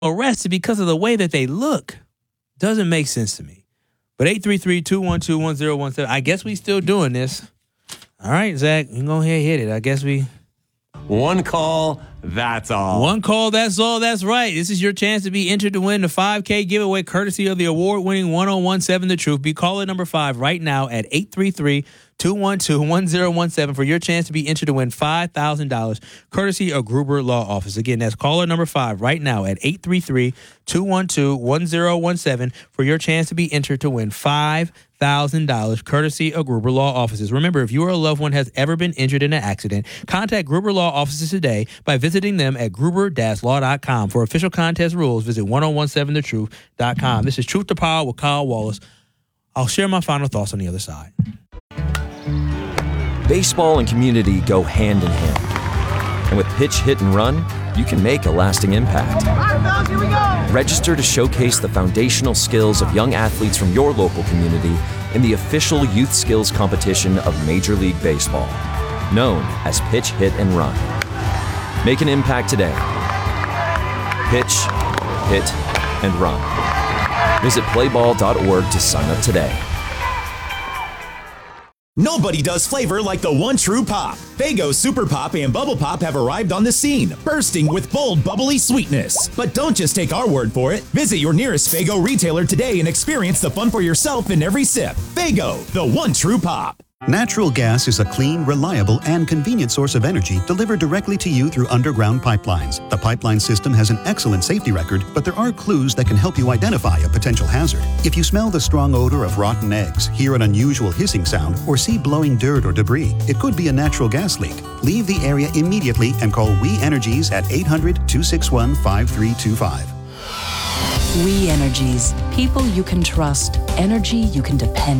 arrested because of the way that they look. Doesn't make sense to me. But 833-212-1017. I guess we still doing this. All right, Zach, you go ahead and hit it. I guess we... One call, that's all. One call, that's all. That's right. This is your chance to be entered to win the 5K giveaway courtesy of the award-winning 1017 The Truth. Be caller number 5 right now at 833-212-1017 for your chance to be entered to win $5,000 courtesy of Gruber Law Office. Again, that's caller number 5 right now at 833-212-1017 for your chance to be entered to win $5,000 courtesy of Gruber Law Offices. Remember, if you or a loved one has ever been injured in an accident, contact Gruber Law Offices today by visiting them at gruber-law.com. For official contest rules, visit 1017thetruth.com. This is Truth to Power with Kyle Wallace. I'll share my final thoughts on the other side. Baseball and community go hand in hand. And with Pitch, Hit, and Run, you can make a lasting impact. All right, fellas, here we go. Register to showcase the foundational skills of young athletes from your local community in the official youth skills competition of Major League Baseball, known as Pitch, Hit, and Run. Make an impact today. Pitch, Hit, and Run. Visit playball.org to sign up today. Nobody does flavor like the one true pop. Faygo Super Pop and Bubble Pop have arrived on the scene, bursting with bold, bubbly sweetness. But don't just take our word for it. Visit your nearest Faygo retailer today and experience the fun for yourself in every sip. Faygo, the one true pop. Natural gas is a clean, reliable, and convenient source of energy delivered directly to you through underground pipelines. The pipeline system has an excellent safety record, but there are clues that can help you identify a potential hazard. If you smell the strong odor of rotten eggs, hear an unusual hissing sound, or see blowing dirt or debris, it could be a natural gas leak. Leave the area immediately and call We Energies at 800-261-5325. We Energies. People you can trust. Energy you can depend on.